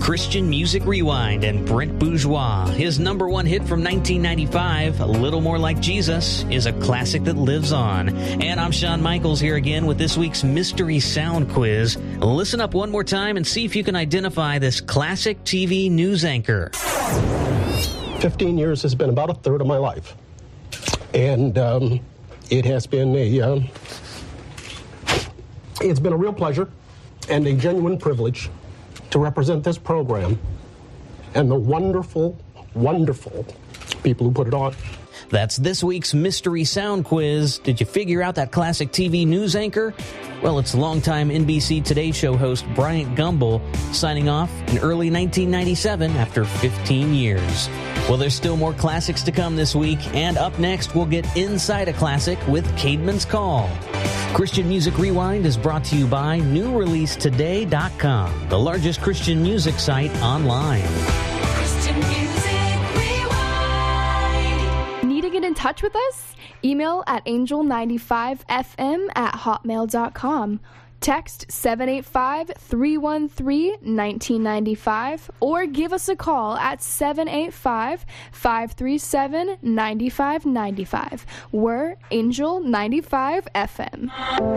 Christian Music Rewind and Brent Bourgeois. His number one hit from 1995, A Little More Like Jesus, is a classic that lives on. And I'm Shawn Michaels here again with this week's Mystery Sound Quiz. Listen up one more time and see if you can identify this classic TV news anchor. 15 years has been about a third of my life. And it has been it's been a real pleasure and a genuine privilege to represent this program and the wonderful, wonderful people who put it on. That's this week's Mystery Sound Quiz. Did you figure out that classic TV news anchor? Well, it's longtime NBC Today Show host Bryant Gumbel signing off in early 1997 after 15 years. Well, there's still more classics to come this week, and up next, we'll get inside a classic with Caedmon's Call. Christian Music Rewind is brought to you by NewReleaseToday.com, the largest Christian music site online. Christian Music Rewind. Need to get in touch with us? Email at angel95fm@hotmail.com. Text 785-313-1995 or give us a call at 785-537-9595. We're Angel 95 FM.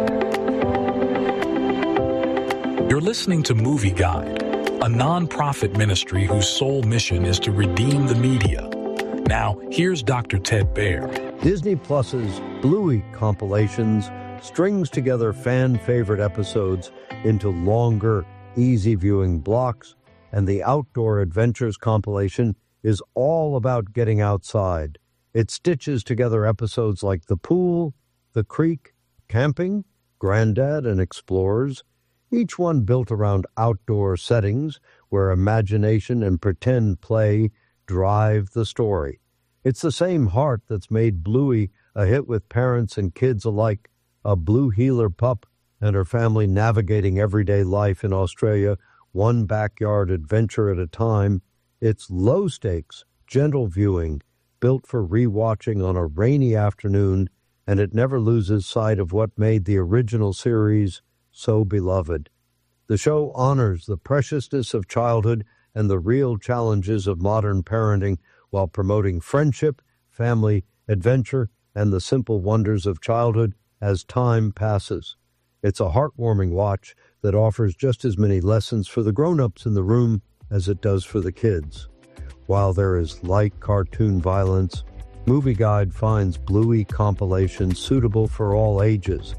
You're listening to Movie Guide, a non-profit ministry whose sole mission is to redeem the media. Now, here's Dr. Ted Baer. Disney Plus's Bluey compilations strings together fan-favorite episodes into longer, easy-viewing blocks, and the Outdoor Adventures compilation is all about getting outside. It stitches together episodes like The Pool, The Creek, Camping, Granddad, and Explorers, each one built around outdoor settings where imagination and pretend play drive the story. It's the same heart that's made Bluey a hit with parents and kids alike, a blue heeler pup and her family navigating everyday life in Australia, one backyard adventure at a time. It's low-stakes, gentle viewing, built for rewatching on a rainy afternoon, and it never loses sight of what made the original series so beloved. The show honors the preciousness of childhood and the real challenges of modern parenting while promoting friendship, family, adventure, and the simple wonders of childhood as time passes. It's a heartwarming watch that offers just as many lessons for the grown-ups in the room as it does for the kids. While there is light cartoon violence, Movie Guide finds Bluey compilations suitable for all ages.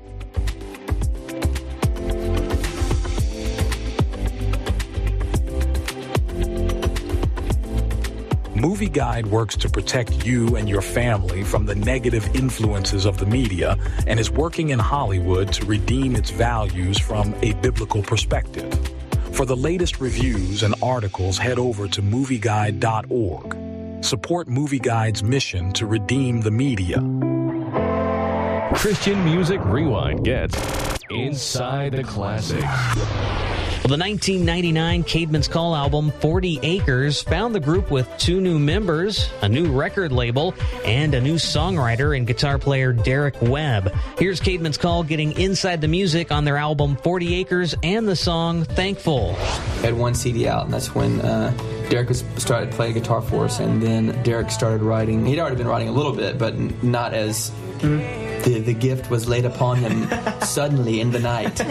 Movie Guide works to protect you and your family from the negative influences of the media and is working in Hollywood to redeem its values from a biblical perspective. For the latest reviews and articles, head over to MovieGuide.org. Support Movie Guide's mission to redeem the media. Christian Music Rewind gets Inside the Classics. Well, the 1999 Caedmon's Call album, 40 Acres, found the group with 2 new members, a new record label, and a new songwriter and guitar player Derek Webb. Here's Caedmon's Call getting inside the music on their album 40 Acres and the song Thankful. I had one CD out, and that's when Derek started playing guitar for us, and then Derek started writing. He'd already been writing a little bit, but not as... The gift was laid upon him suddenly in the night,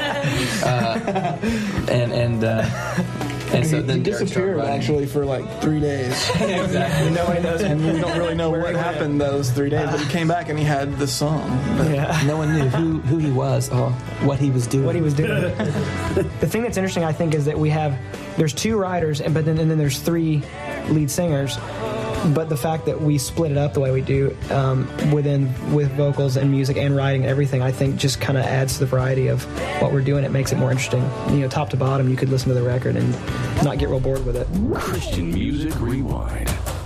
and so then he disappeared actually for like 3 days. Exactly. Nobody knows, and we don't really know what happened those 3 days. But he came back and he had the song. No one knew who he was or what he was doing. The thing that's interesting, I think, is that there's 2 writers, but then there's 3 lead singers. But the fact that we split it up the way we do with vocals and music and writing and everything, I think just kind of adds to the variety of what we're doing. It makes it more interesting. Top to bottom, you could listen to the record and not get real bored with it. Christian Music Rewind.